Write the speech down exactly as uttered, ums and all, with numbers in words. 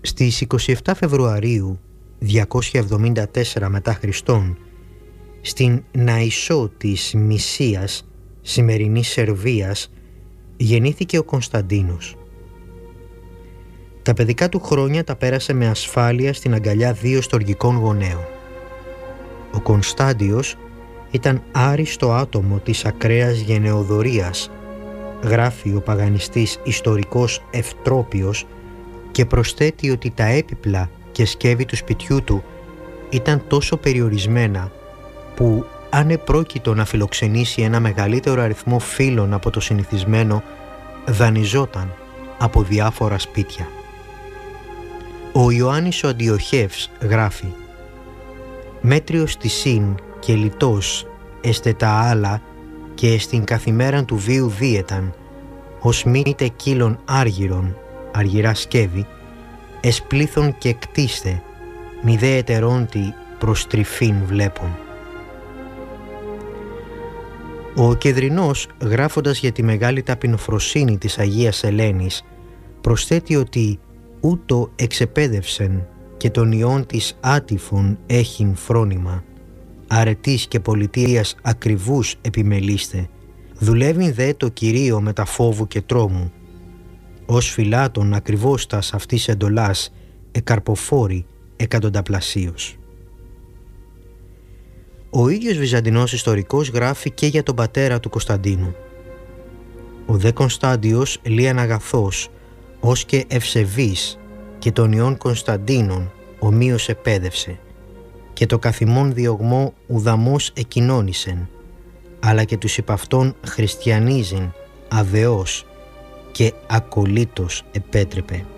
Στις είκοσι επτά Φεβρουαρίου διακόσια εβδομήντα τέσσερα μετά Χριστόν, στην Ναϊσό της Μυσίας, σημερινής Σερβίας, γεννήθηκε ο Κωνσταντίνος. Τα παιδικά του χρόνια τα πέρασε με ασφάλεια στην αγκαλιά δύο στοργικών γονέων. Ο Κωνστάντιος ήταν άριστο άτομο της ακραίας γενεοδορίας, γράφει ο παγανιστής ιστορικός Ευτρόπιος, και προσθέτει ότι τα έπιπλα και σκεύη του σπιτιού του ήταν τόσο περιορισμένα που αν επρόκειτο να φιλοξενήσει ένα μεγαλύτερο αριθμό φίλων από το συνηθισμένο, δανειζόταν από διάφορα σπίτια. Ο Ιωάννης ο Αντιοχεύς γράφει «Μέτριος τη συν και λιτός εστε τα άλλα και στην καθημέραν του βίου δίαιταν, ως μείνετε κύλων άργυρων, αργυρά σκεύη, εσπλήθων και κτίστε, μη δε ετερόντι προς τρυφήν βλέπουν». Ο Κεδρινός, γράφοντας για τη μεγάλη ταπεινοφροσύνη της Αγίας Ελένης, προσθέτει ότι ούτω εξεπέδευσεν και των ιών της άτυφων έχειν φρόνημα, αρετής και πολιτείας ακριβούς επιμελείστε, δουλεύειν δε το Κυρίο με τα φόβου και τρόμου, ως φυλάτων ακριβώς τας αυτής εντολάς εκαρποφόρη εκατονταπλασίως. Ο ίδιος Βυζαντινός ιστορικός γράφει και για τον πατέρα του Κωνσταντίνου. Ο δε Κωνστάντιος λίαν αγαθός, ως και ευσεβής, και των ιών Κωνσταντίνων ομοίως επέδευσε, και το καθημών διωγμό ουδαμός εκοινώνησεν, αλλά και τους υπ' αυτόν χριστιανίζειν αδεός και ακολήτως επέτρεπε.